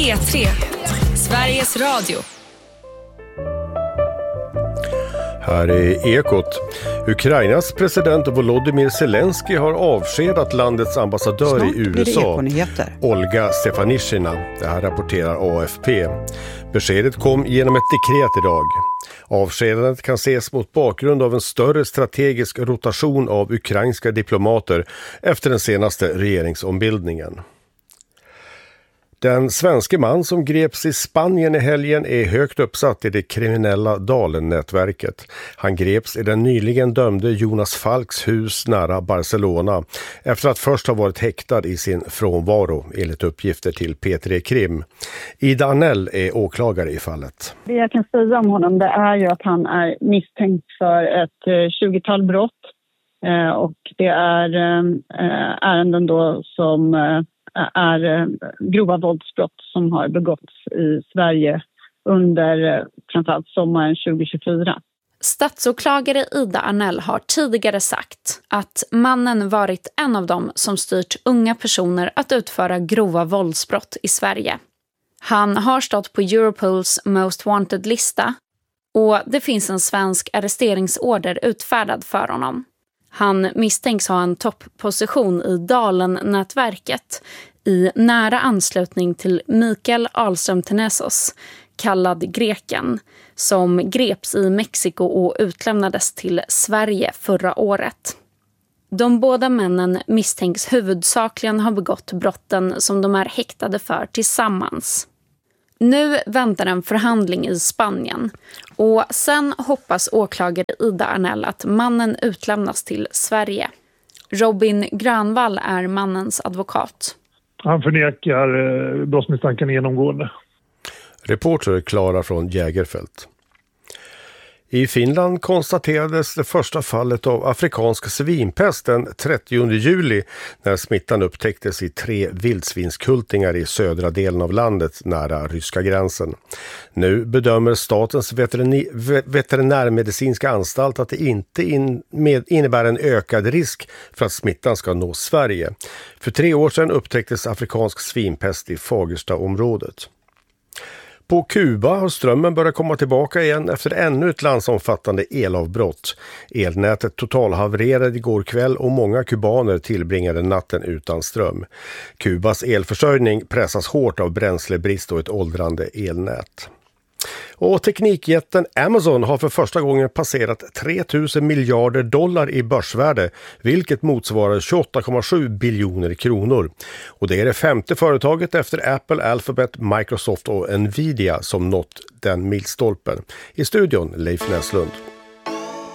P3, Sveriges Radio. Här är Ekot. Ukrainas president Volodymyr Zelensky har avskedat landets ambassadör i USA, Olga Stefanishyna. Det här rapporterar AFP. Beskedet kom genom ett dekret idag. Avskedandet kan ses mot bakgrund av en större strategisk rotation av ukrainska diplomater efter den senaste regeringsombildningen. Den svenske man som greps i Spanien i helgen är högt uppsatt i det kriminella Dalen-nätverket. Han greps i den nyligen dömde Jonas Falks hus nära Barcelona efter att först ha varit häktad i sin frånvaro, enligt uppgifter till P3 Krim. Ida Arnell är åklagare i fallet. Det jag kan säga om honom, det är ju att han är misstänkt för ett 20-tal brott. Och det är ärenden då som är grova våldsbrott som har begåtts i Sverige under framförallt sommaren 2024. Statsåklagare Ida Arnell har tidigare sagt att mannen varit en av dem som styrt unga personer att utföra grova våldsbrott i Sverige. Han har stått på Europols Most Wanted-lista och det finns en svensk arresteringsorder utfärdad för honom. Han misstänks ha en toppposition i Dalen-nätverket i nära anslutning till Mikael Ahlström Tenesos, kallad Greken, som greps i Mexiko och utlämnades till Sverige förra året. De båda männen misstänks huvudsakligen ha begått brotten som de är häktade för tillsammans. Nu väntar en förhandling i Spanien och sen hoppas åklagare Ida Arnell att mannen utlämnas till Sverige. Robin Grönvall är mannens advokat. Han förnekar brottsmisstanken genomgående. Reporter Klara från Jägerfält. I Finland konstaterades det första fallet av afrikansk svinpest den 30 juli när smittan upptäcktes i 3 vildsvinskultingar i södra delen av landet nära ryska gränsen. Nu bedömer statens veterinärmedicinska anstalt att det inte innebär en ökad risk för att smittan ska nå Sverige. För 3 år sedan upptäcktes afrikansk svinpest i Fagerstaområdet. På Kuba har strömmen börjat komma tillbaka igen efter ännu ett landsomfattande elavbrott. Elnätet totalhavererade igår kväll och många kubaner tillbringade natten utan ström. Kubas elförsörjning pressas hårt av bränslebrist och ett åldrande elnät. Och teknikjätten Amazon har för första gången passerat $3 000 miljarder i börsvärde, vilket motsvarar 28,7 biljoner kronor. Och det är det 5:e företaget efter Apple, Alphabet, Microsoft och Nvidia som nått den milstolpen. I studion Leif Näslund.